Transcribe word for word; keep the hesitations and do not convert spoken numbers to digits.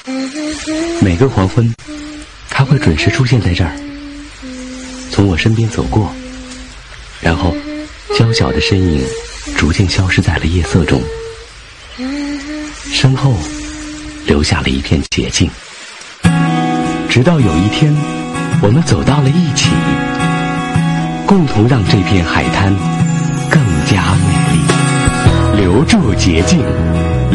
每个黄昏，他会准时出现在这儿，从我身边走过，然后娇小的身影逐渐消失在了夜色中，身后留下了一片洁净。直到有一天，我们走到了一起，共同让这片海滩更加美丽，留住洁净，